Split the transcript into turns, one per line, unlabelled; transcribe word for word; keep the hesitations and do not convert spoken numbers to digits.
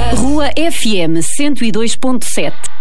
Rua F M cento e dois ponto sete.